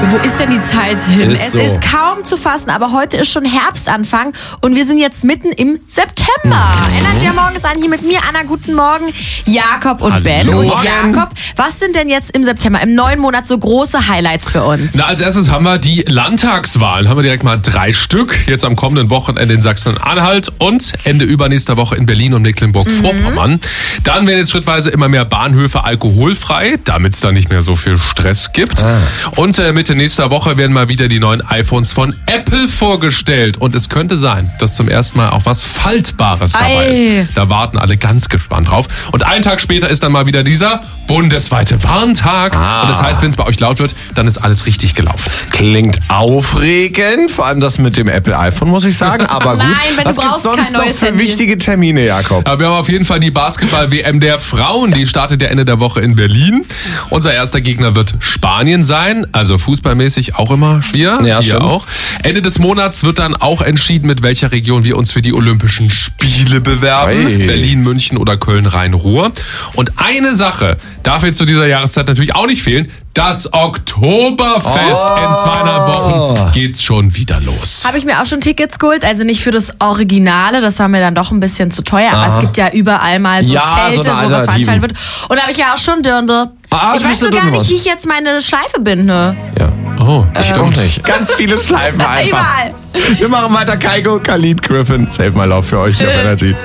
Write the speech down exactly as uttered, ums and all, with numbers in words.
Wo ist denn die Zeit hin? Ist es so. ist kaum zu fassen, aber heute ist schon Herbstanfang und wir sind jetzt mitten im September. Mhm. Energy am Morgen ist an, hier mit mir, Anna, guten Morgen, Jakob und Hallo. Ben. Und Morgen. Jakob, was sind denn jetzt im September, im neuen Monat, so große Highlights für uns? Na, als erstes haben wir die Landtagswahlen. Haben wir direkt mal drei Stück. Jetzt am kommenden Wochenende in Sachsen-Anhalt und Ende übernächster Woche in Berlin und Mecklenburg-Vorpommern. Mhm. Dann werden jetzt schrittweise immer mehr Bahnhöfe alkoholfrei, damit es da nicht mehr so viel Stress gibt. Ah. Und äh, Mitte nächster Woche werden mal wieder die neuen iPhones von Apple vorgestellt. Und es könnte sein, dass zum ersten Mal auch was Faltbares dabei Ei. ist. Da warten alle ganz gespannt drauf. Und einen Tag später ist dann mal wieder dieser bundesweite Warntag. Ah. Und das heißt, wenn es bei euch laut wird, dann ist alles richtig gelaufen. Klingt aufregend, vor allem das mit dem Apple iPhone, muss ich sagen. Aber gut, Nein, Ben, du was gibt's brauchst sonst kein noch neues für Handy. wichtige Termine, Jakob? Aber wir haben auf jeden Fall die Basketball-W M der Frauen. Die startet ja Ende der Woche in Berlin. Unser erster Gegner wird Spanien sein. Also fußballmäßig auch immer schwer. Ja, Hier stimmt. auch. Ende des Monats wird dann auch entschieden, mit welcher Region wir uns für die Olympischen Spiele bewerben. Hey. Berlin, München oder Köln-Rhein-Ruhr. Und eine Sache darf jetzt zu dieser Jahreszeit natürlich auch nicht fehlen. Das Oktoberfest. Oh. In zweieinhalb Wochen geht's schon wieder los. Habe ich mir auch schon Tickets geholt, also nicht für das Originale, das war mir dann doch ein bisschen zu teuer, aber Aha. es gibt ja überall mal so Ja, so Zelte, eine wo was Alternativen. veranstaltet wird. Und da habe ich ja auch schon Dirndl. Ah, ich du weiß bist nur der gar nicht, Dirndl. wie ich jetzt meine Schleife binde. Ja. Oh, Ich stimmt. auch nicht. Ganz viele Schleifen einfach. Überall. Wir machen weiter. Kygo, Khalid, Griffin. Save My Love für euch hier auf Energy.